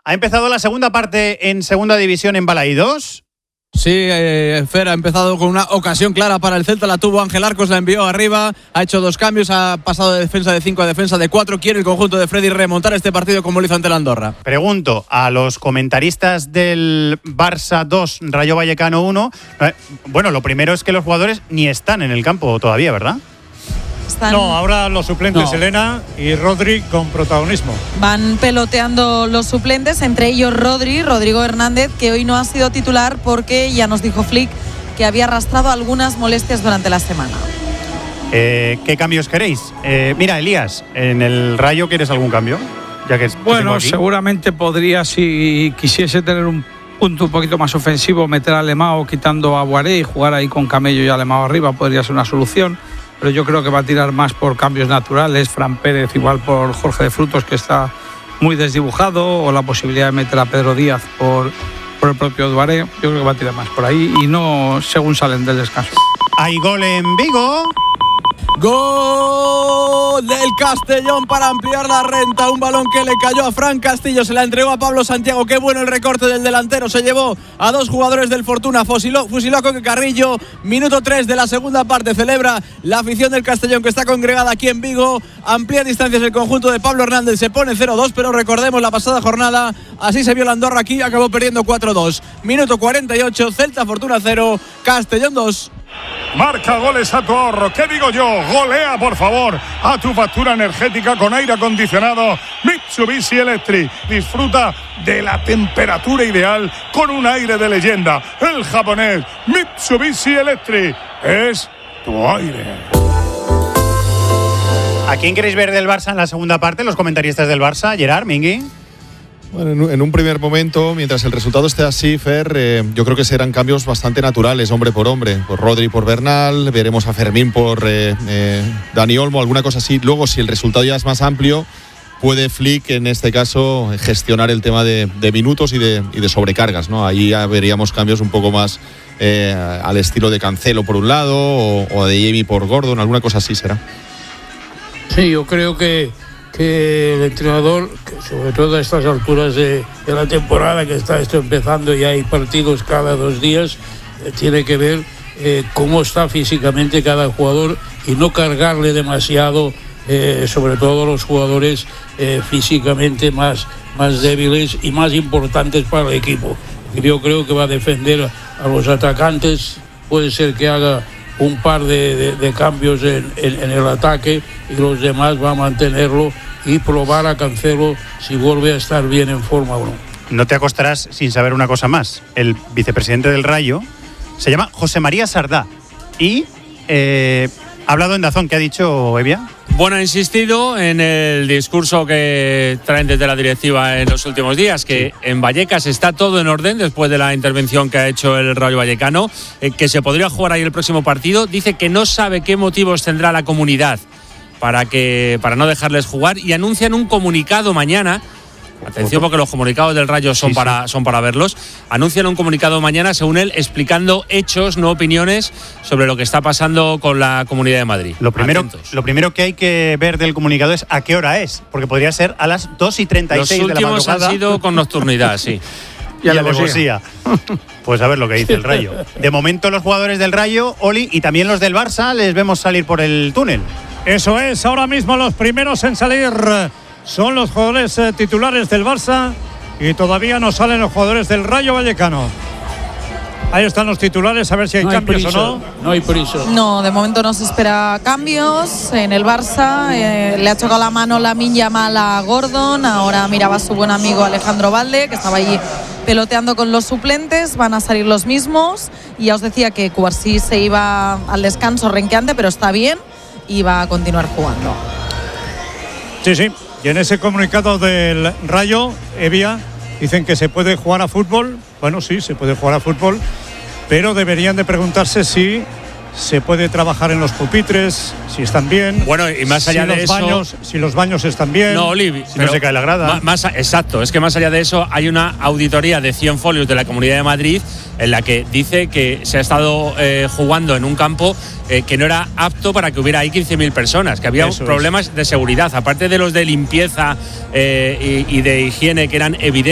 ¿Ha empezado la segunda parte en segunda división en Balaídos? Sí, Fer ha empezado con una ocasión clara para el Celta, la tuvo Ángel Arcos, la envió arriba, ha hecho 2 cambios, ha pasado de defensa de 5 a defensa de 4, quiere el conjunto de Freddy remontar este partido como lo hizo ante la Andorra. Pregunto a los comentaristas del Barça 2, Rayo Vallecano 1, bueno, lo primero es que los jugadores ni están en el campo todavía, ¿verdad? No, ahora los suplentes, Elena y Rodri con protagonismo. Van peloteando los suplentes, entre ellos Rodrigo Hernández, que hoy no ha sido titular porque ya nos dijo Flick que había arrastrado algunas molestias durante la semana. ¿Qué cambios queréis? Mira, Elías, ¿en el Rayo quieres algún cambio? Ya que bueno, seguramente podría, si quisiese tener un punto un poquito más ofensivo, meter a Alemão quitando a Guaré y jugar ahí con Camello y Alemão arriba, podría ser una solución. Pero yo creo que va a tirar más por cambios naturales, Fran Pérez igual por Jorge de Frutos, que está muy desdibujado, o la posibilidad de meter a Pedro Díaz por el propio Duaré. Yo creo que va a tirar más por ahí y no según salen del descanso. Hay gol en Vigo. Gol del Castellón para ampliar la renta. Un balón que le cayó a Fran Castillo, se la entregó a Pablo Santiago. Qué bueno el recorte del delantero. Se llevó a 2 jugadores del Fortuna. Fusiló a Coque Carrillo. Minuto 3 de la segunda parte. Celebra la afición del Castellón, que está congregada aquí en Vigo. Amplía distancias el conjunto de Pablo Hernández. Se pone 0-2, pero recordemos la pasada jornada. Así se vio la Andorra aquí. Acabó perdiendo 4-2. Minuto 48. Celta Fortuna 0. Castellón 2. Marca goles a tu ahorro. ¿Qué digo yo? Golea, por favor, a tu factura energética con aire acondicionado Mitsubishi Electric. Disfruta de la temperatura ideal con un aire de leyenda. El japonés Mitsubishi Electric es tu aire. ¿A quién queréis ver del Barça en la segunda parte? Los comentaristas del Barça, Gerard, Mingui. Bueno, en un primer momento, mientras el resultado esté así, Fer, yo creo que serán cambios bastante naturales, hombre por hombre. Por Rodri por Bernal, veremos a Fermín por Dani Olmo, alguna cosa así. Luego, si el resultado ya es más amplio, puede Flick, en este caso, gestionar el tema de minutos y de sobrecargas, ¿no? Ahí ya veríamos cambios un poco más al estilo de Cancelo por un lado o de Jamie por Gordon, alguna cosa así será. Sí, yo creo que el entrenador, sobre todo a estas alturas de la temporada, que está esto empezando y hay partidos cada 2 días, tiene que ver cómo está físicamente cada jugador y no cargarle demasiado, sobre todo a los jugadores físicamente más débiles y más importantes para el equipo. Yo creo que va a defender a los atacantes, puede ser que haga un par de cambios en el ataque y los demás va a mantenerlo y probar a Cancelo si vuelve a estar bien en forma o no. No te acostarás sin saber una cosa más. El vicepresidente del Rayo se llama José María Sardá y ha hablado en Dazón. ¿Qué ha dicho, Evia? Bueno, ha insistido en el discurso que traen desde la directiva en los últimos días, que en Vallecas está todo en orden después de la intervención que ha hecho el Rayo Vallecano, que se podría jugar ahí el próximo partido. Dice que no sabe qué motivos tendrá la comunidad para no dejarles jugar, y anuncian un comunicado mañana. Atención, porque los comunicados del Rayo son para verlos. Anuncian un comunicado mañana, según él, explicando hechos, no opiniones, sobre lo que está pasando con la Comunidad de Madrid. Lo primero que hay que ver del comunicado es a qué hora es, porque podría ser a las 2:36 de la madrugada. Los últimos han sido con nocturnidad, sí. Y alevosía. Pues a ver lo que dice el Rayo. De momento los jugadores del Rayo, Oli, y también los del Barça, les vemos salir por el túnel. Eso es, ahora mismo los primeros en salir son los jugadores titulares del Barça y todavía no salen los jugadores del Rayo Vallecano. Ahí están los titulares, a ver si hay cambios o no. No hay prisa. No, de momento no se espera cambios en el Barça. Le ha chocado la mano Lamine Yamal a Gordon. Ahora miraba a su buen amigo Alejandro Valde, que estaba allí peloteando con los suplentes. Van a salir los mismos. Y ya os decía que Cubarsí se iba al descanso renqueante, pero está bien y va a continuar jugando. Sí. Y en ese comunicado del Rayo, Evia, dicen que se puede jugar a fútbol. Bueno, sí, se puede jugar a fútbol, pero deberían de preguntarse si se puede trabajar en los pupitres, si están bien. Bueno, y más allá de eso, si los baños están bien. No, Olivi, si no se cae la grada. Exacto, es que más allá de eso hay una auditoría de 100 folios de la Comunidad de Madrid en la que dice que se ha estado jugando en un campo que no era apto para que hubiera ahí 15.000 personas, que había problemas de seguridad, aparte de los de limpieza y de higiene que eran evidentes.